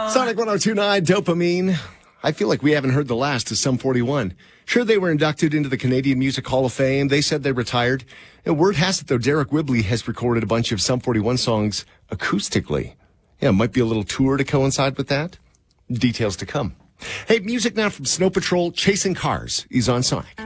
Sonic 102.9, Dopamine. I feel like we haven't heard the last of Sum 41. Sure, they were inducted into the Canadian Music Hall of Fame. They said they retired. And word has it, though, Derek Whibley has recorded a bunch of Sum 41 songs acoustically. Yeah, might be a little tour to coincide with that. Details to come. Hey, music now from Snow Patrol, Chasing Cars. He's on Sonic.